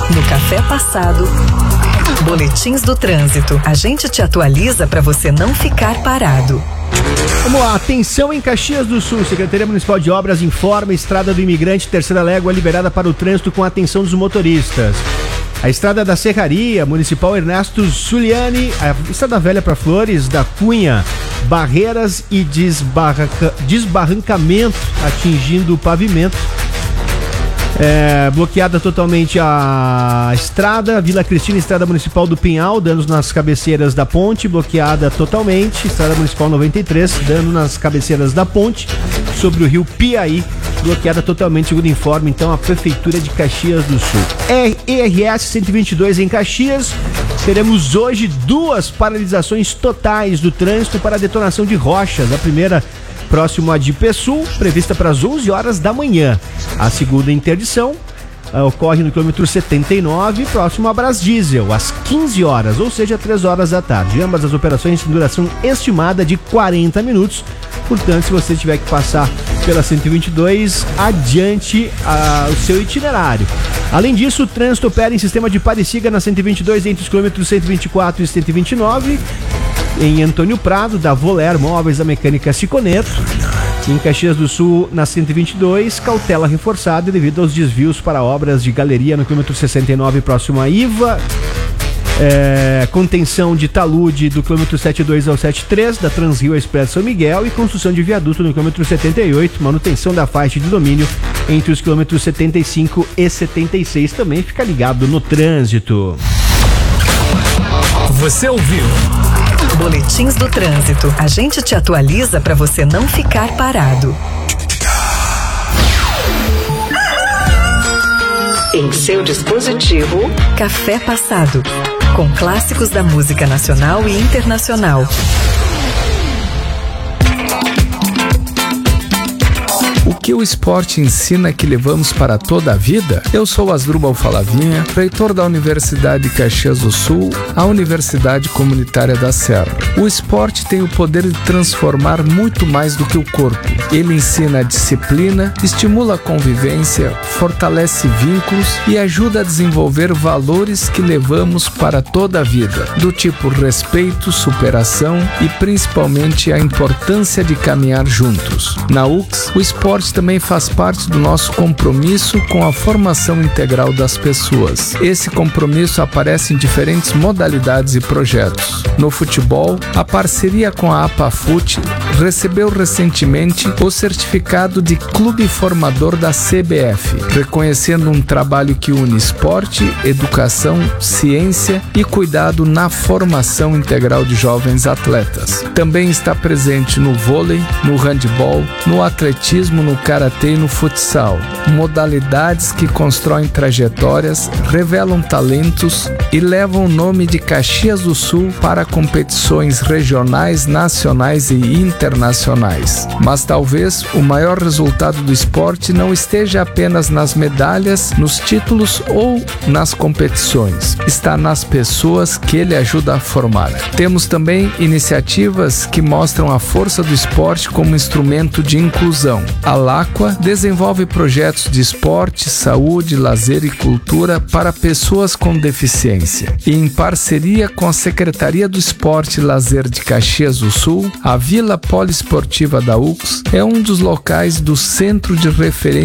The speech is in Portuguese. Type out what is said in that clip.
No Café Passado, boletins do trânsito. A gente te atualiza para você não ficar parado. Vamos lá, atenção em Caxias do Sul. Secretaria Municipal de Obras informa: Estrada do Imigrante, terceira légua, liberada para o trânsito com atenção dos motoristas. A Estrada da Serraria Municipal Ernesto Zuliani, a Estrada Velha para Flores da Cunha, barreiras e desbarrancamento atingindo o pavimento. Bloqueada totalmente a estrada. Vila Cristina, Estrada Municipal do Pinhal, danos nas cabeceiras da ponte, bloqueada totalmente. Estrada Municipal 93, dano nas cabeceiras da ponte sobre o rio Piaí, bloqueada totalmente, segundo informe então a Prefeitura de Caxias do Sul. ERS 122 em Caxias, teremos hoje 2 paralisações totais do trânsito para a detonação de rochas. A primeira próximo a Dipesul, prevista para as 11 horas da manhã. A segunda interdição ocorre no quilômetro 79, próximo a Brasdiesel, às 15 horas, ou seja, 3 horas da tarde. Ambas as operações têm duração estimada de 40 minutos. Portanto, se você tiver que passar pela 122, adiante o seu itinerário. Além disso, o trânsito opera em sistema de pare e siga na 122 entre os quilômetros 124 e 129. Em Antônio Prado, da Voler Móveis da Mecânica Ciconeto. Em Caxias do Sul, na 122, cautela reforçada devido aos desvios para obras de galeria no quilômetro 69, próximo a Iva. Contenção de talude do quilômetro 72 ao 73, da Transrio Expresso São Miguel, e construção de viaduto no quilômetro 78, manutenção da faixa de domínio entre os quilômetros 75 e 76. Também fica ligado no trânsito. Você ouviu? Boletins do trânsito. A gente te atualiza para você não ficar parado. Em seu dispositivo, Café Passado, com clássicos da música nacional e internacional. O que o esporte ensina que levamos para toda a vida? Eu sou Asdrubal Falavinha, reitor da Universidade de Caxias do Sul, a Universidade Comunitária da Serra. O esporte tem o poder de transformar muito mais do que o corpo. Ele ensina a disciplina, estimula a convivência, fortalece vínculos e ajuda a desenvolver valores que levamos para toda a vida, do tipo respeito, superação e principalmente a importância de caminhar juntos. Na UCS, o esporte também faz parte do nosso compromisso com a formação integral das pessoas. Esse compromisso aparece em diferentes modalidades e projetos. No futebol, a parceria com a APAFUT recebeu recentemente o certificado de Clube Formador da CBF, reconhecendo um trabalho que une esporte, educação, ciência e cuidado na formação integral de jovens atletas. Também está presente no vôlei, no handebol, no atletismo, no karatê e no futsal. Modalidades que constroem trajetórias, revelam talentos e levam o nome de Caxias do Sul para competições regionais, nacionais e internacionais. Mas talvez o maior resultado do esporte não esteja apenas nas medalhas, nos títulos ou nas competições. Está nas pessoas que ele ajuda a formar. Temos também iniciativas que mostram a força do esporte como instrumento de inclusão. A LACUA desenvolve projetos de esporte, saúde, lazer e cultura para pessoas com deficiência. E em parceria com a Secretaria do Esporte e Lazer de Caxias do Sul, a Vila Poliesportiva da UCS é um dos locais do Centro de Referência